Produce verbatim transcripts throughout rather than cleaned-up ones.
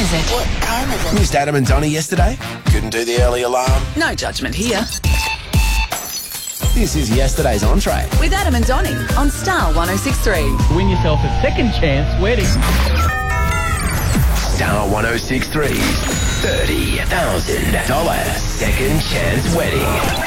is it? What time is it? Missed Adam and Donnie yesterday? Couldn't do the early alarm? No judgment here. This is yesterday's entree. With Adam and Donnie on Star one oh six three. Win yourself a second chance wedding. Star one oh six three. thirty thousand dollars second chance wedding.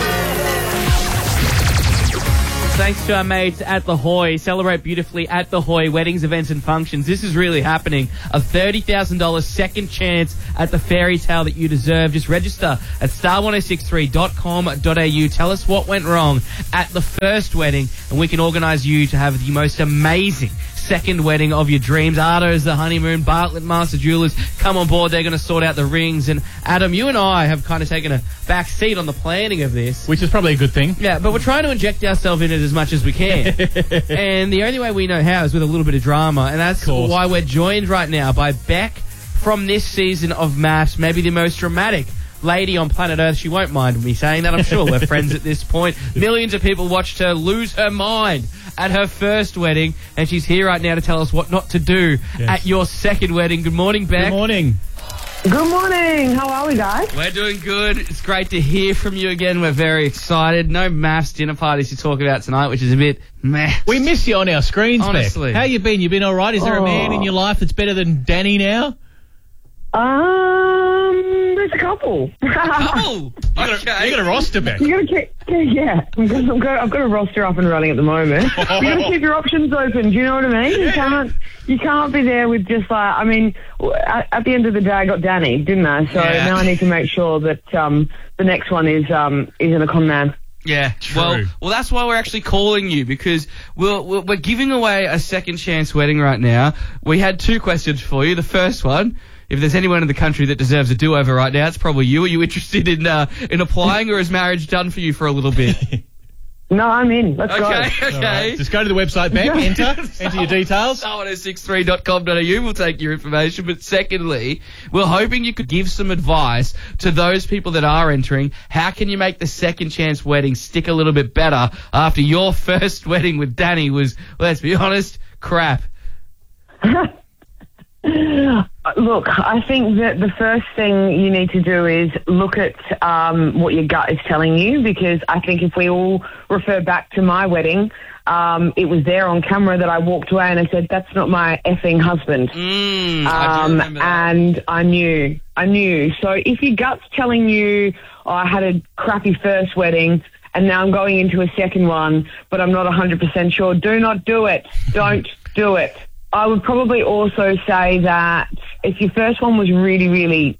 Thanks to our mates at The Hoy. Celebrate beautifully at The Hoy. Weddings, events and functions. This is really happening. A thirty thousand dollars second chance at the fairy tale that you deserve. Just register at star one oh six three dot com dot a u. Tell us what went wrong at the first wedding and we can organise you to have the most amazing second wedding of your dreams. Ardo's the honeymoon. Bartlett Master Jewelers come on board. They're going to sort out the rings. And Adam, you and I have kind of taken a back seat on the planning of this. Which is probably a good thing. Yeah, but we're trying to inject ourselves in it as much as we can. And the only way we know how is with a little bit of drama. And that's why we're joined right now by Beck from this season of MAFS, maybe the most dramatic lady on planet Earth. She won't mind me saying that. I'm sure we're friends at this point. Millions of people watched her lose her mind at her first wedding, and she's here right now to tell us what not to do yes. at your second wedding. Good morning, Beck. Good morning. Good morning. How are we, guys? We're doing good. It's great to hear from you again. We're very excited. No MAFS dinner parties to talk about tonight, which is a bit meh. We miss you on our screens, honestly. Beck. How you been? You been all right? Is there oh. a man in your life that's better than Danny now? Um, there's a couple. Oh, okay. You got, you got a roster, Beck. You got to keep, yeah. I'm got, I'm got, I've got a roster up and running at the moment. You got to keep your options open. Do you know what I mean? You can't, you can't be there with just like. I mean, at, at the end of the day, I got Danny, didn't I? So yeah. now I need to make sure that um the next one is um isn't a con man. Yeah, True. well, well, that's why we're actually calling you, because we're, we're we're giving away a second chance wedding right now. We had two questions for you. The first one, if there's anyone in the country that deserves a do-over right now, it's probably you. Are you interested in uh, in applying, or is marriage done for you for a little bit? No, I'm in. Let's okay, go. Okay, okay. Right. Just go to the website, Beck, enter, enter your details. star one oh six three dot com dot a u. We'll take your information. But secondly, we're hoping you could give some advice to those people that are entering. How can you make the second chance wedding stick a little bit better after your first wedding with Danny was, let's be honest, crap? Look, I think that the first thing you need to do is look at um, what your gut is telling you, because I think if we all refer back to my wedding, um, it was there on camera that I walked away and I said, that's not my effing husband. Mm, um, I do remember that. And I knew, I knew. So if your gut's telling you, oh, I had a crappy first wedding and now I'm going into a second one, but I'm not one hundred percent sure, do not do it. Don't do it. I would probably also say that if your first one was really, really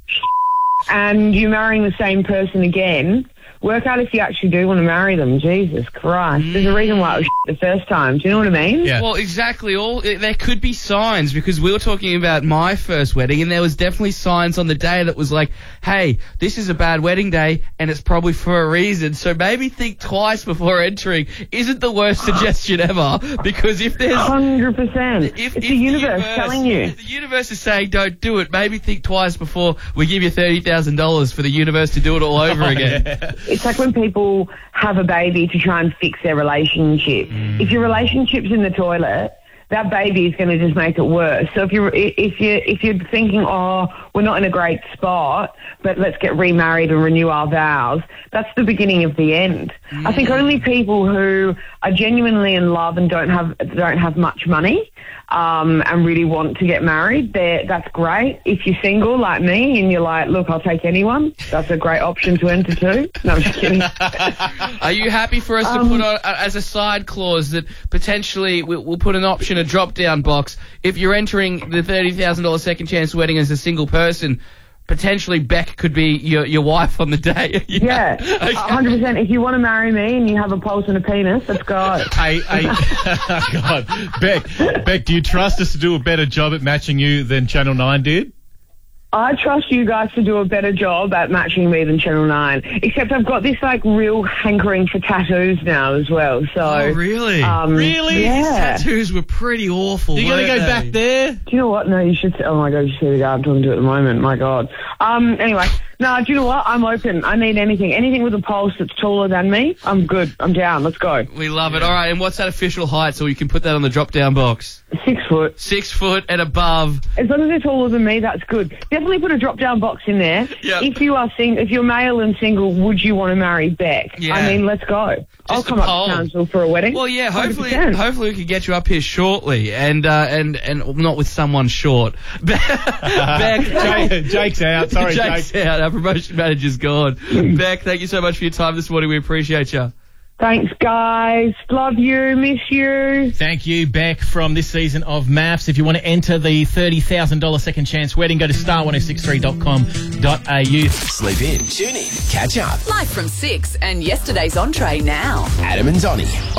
and you're marrying the same person again, work out if you actually do want to marry them. Jesus Christ. There's a reason why it was the first time. Do you know what I mean? Yeah. Well, exactly. All there could be signs, because we were talking about my first wedding, and there was definitely signs on the day that was like, hey, this is a bad wedding day, and it's probably for a reason. So maybe think twice before entering. Isn't the worst suggestion ever, because if there's one hundred percent. If, it's if the universe, universe telling you. If the universe is saying don't do it, maybe think twice before we give you thirty thousand dollars for the universe to do it all over again. Yeah. It's like when people have a baby to try and fix their relationship. Mm. If your relationship's in the toilet, that baby is going to just make it worse. So if you're if you if you're thinking, oh, we're not in a great spot, but let's get remarried and renew our vows, that's the beginning of the end. Mm. I think only people who are genuinely in love and don't have don't have much money um, and really want to get married, that's great. If you're single like me and you're like, look, I'll take anyone, that's a great option to enter too. No, I'm just kidding. Are you happy for us um, to put on, uh, as a side clause that potentially we'll, we'll put an option, a drop-down box, if you're entering the thirty thousand dollars second chance wedding as a single person, potentially Beck could be your your wife on the day? Yeah, yeah. Okay. one hundred percent. If you want to marry me and you have a pulse and a penis, let's go. Hey, hey, oh God, Beck, Beck, do you trust us to do a better job at matching you than Channel nine did? I trust you guys to do a better job at matching me than Channel nine. Except I've got this like real hankering for tattoos now as well. So oh really? Um, really? Yeah. These tattoos were pretty awful. You gotta go they? back there. Do you know what? No, you should. Oh my God, you see the guy I'm talking to at the moment. My God. Um. Anyway, no. Do you know what? I'm open. I need anything. Anything with a pulse that's taller than me. I'm good. I'm down. Let's go. We love it. All right. And what's that official height so we can put that on the drop-down box? Six foot. Six foot and above. As long as they're taller than me, that's good. Definitely put a drop-down box in there. Yep. If you are sing- if you're male and single, would you want to marry Beck? Yeah. I mean, let's go. I'll a come up poll. to Townsville for a wedding. Well, yeah, hopefully, one hundred percent. hopefully we can get you up here shortly, and uh, and and not with someone short. Beck, Jake, Jake's out. Sorry, Jake's Jake. out. Our promotion manager's gone. Beck, thank you so much for your time this morning. We appreciate you. Thanks, guys. Love you. Miss you. Thank you, Beck, from this season of Maths. If you want to enter the thirty thousand dollars second chance wedding, go to star one oh six three dot com dot a u. Sleep in, tune in, catch up. Live from six and yesterday's entree now. Adam and Donnie